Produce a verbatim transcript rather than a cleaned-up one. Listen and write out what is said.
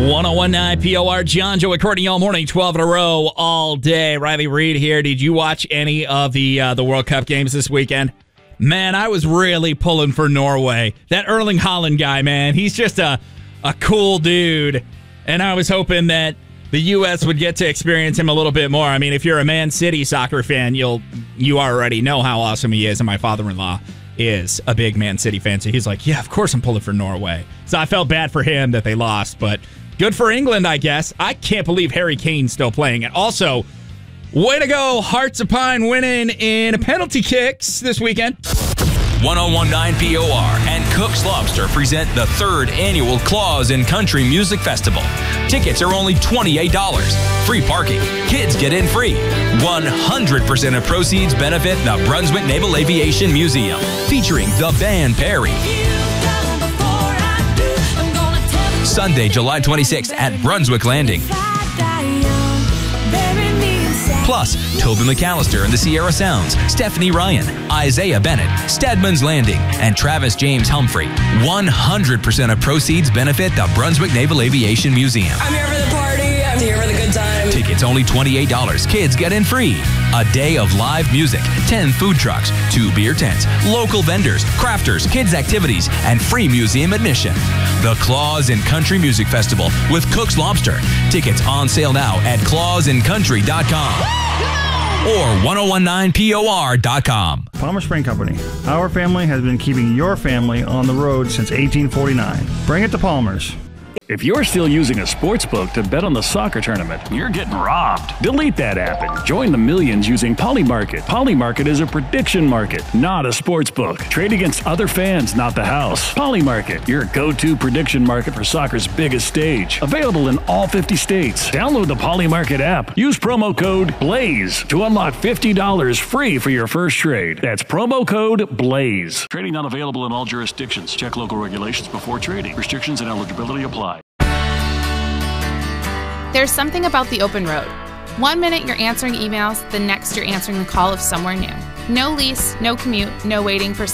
one oh one point nine P O R, John Joe according all morning, twelve in a row, all day. Riley Reed here. Did you watch any of the uh, the World Cup games this weekend? Man, I was really pulling for Norway. That Erling Haaland guy, man, he's just a, a cool dude. And I was hoping that the U S would get to experience him a little bit more. I mean, if you're a Man City soccer fan, you'll you already know how awesome he is. And my father-in-law is a big Man City fan. So he's like, yeah, of course I'm pulling for Norway. So I felt bad for him that they lost. But good for England, I guess. I can't believe Harry Kane's still playing. And also, way to go, Hearts of Pine winning in penalty kicks this weekend. one oh one point nine P O R and Cook's Lobster present the third annual Claus in Country Music Festival. Tickets are only twenty-eight dollars. Free parking. Kids get in free. one hundred percent of proceeds benefit the Brunswick Naval Aviation Museum, featuring the band Perry. Sunday, July twenty-sixth at Brunswick Landing. Plus, Tobin McAllister and the Sierra Sounds, Stephanie Ryan, Isaiah Bennett, Stedman's Landing, and Travis James Humphrey. one hundred percent of proceeds benefit the Brunswick Naval Aviation Museum. I'm here for the party. I'm here for the good time. Tickets only twenty-eight dollars. Kids get in free. A day of live music, ten food trucks, two beer tents, local vendors, crafters, kids' activities, and free museum admission. The Claus in Country Music Festival with Cook's Lobster. Tickets on sale now at claus in country dot com or one oh one point nine P O R dot com. Palmer Spring Company. Our family has been keeping your family on the road since eighteen forty-nine. Bring it to Palmer's. If you're still using a sports book to bet on the soccer tournament, you're getting robbed. Delete that app and join the millions using Polymarket. Polymarket is a prediction market, not a sports book. Trade against other fans, not the house. Polymarket, your go-to prediction market for soccer's biggest stage. Available in all fifty states. Download the Polymarket app. Use promo code BLAZE to unlock fifty dollars free for your first trade. That's promo code BLAZE. Trading not available in all jurisdictions. Check local regulations before trading. Restrictions and eligibility apply. There's something about the open road. One minute you're answering emails, the next you're answering the call of somewhere new. No lease, no commute, no waiting for